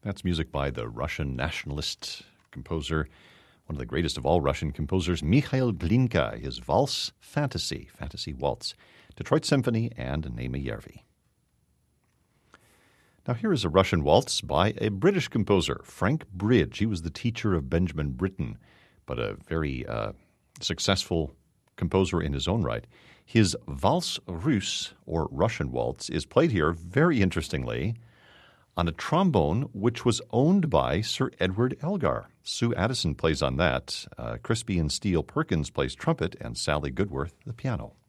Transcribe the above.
That's music by the Russian nationalist composer, one of the greatest of all Russian composers, Mikhail Glinka, his Valse Fantasy Waltz, Detroit Symphony, and Nema Yervi. Now here is a Russian waltz by a British composer, Frank Bridge. He was the teacher of Benjamin Britten, but a very successful composer in his own right. His Valse Russe, or Russian waltz, is played here, very interestingly, on a trombone which was owned by Sir Edward Elgar. Sue Addison plays on that. Crispy and Steele Perkins plays trumpet, and Sally Goodworth the piano.